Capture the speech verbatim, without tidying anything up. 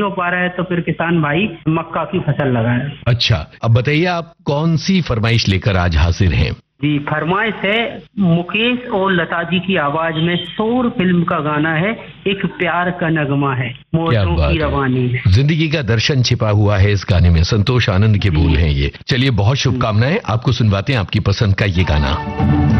नहीं हो पा रहा है तो फिर किसान भाई मक्का की फसल लगाए। अच्छा, अब बताइए आप कौन सी फरमाइश लेकर आज हाजिर हैं? जी, फरमाइश है मुकेश और लता जी की आवाज में शोर फिल्म का गाना है, एक प्यार का नगमा है, मोजों की रवानी है। जिंदगी का दर्शन छिपा हुआ है इस गाने में, संतोष आनंद के बोल हैं ये। चलिए बहुत शुभकामनाएं, आपको सुनवाते हैं आपकी पसंद का ये गाना।